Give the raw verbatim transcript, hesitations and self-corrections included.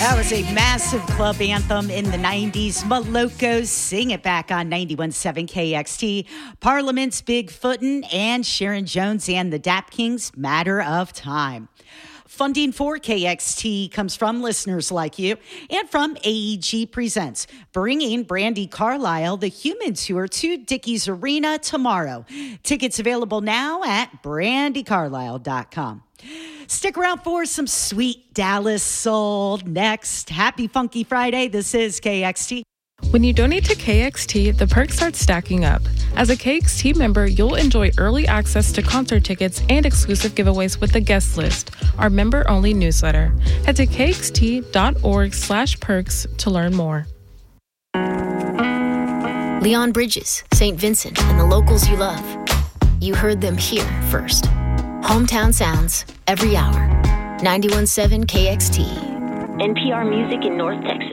That was a massive club anthem in the nineties. Malocos sing it back on ninety-one point seven K X T. Parliament's Big Footin' and Sharon Jones and the Dap Kings, Matter of Time. Funding for K X T comes from listeners like you and from A E G Presents, bringing Brandi Carlile the Human Tour to Dickies Arena tomorrow. Tickets available now at brandi carlile dot com. Stick around for some sweet Dallas soul next. Happy Funky Friday. This is K X T. When you donate to K X T, the perks start stacking up. As a K X T member, you'll enjoy early access to concert tickets and exclusive giveaways with the guest list, our member-only newsletter. Head to kxt.org slash perks to learn more. Leon Bridges, Saint Vincent, and the locals you love. You heard them here first. Hometown Sounds, every hour. ninety-one point seven K X T. N P R Music in North Texas.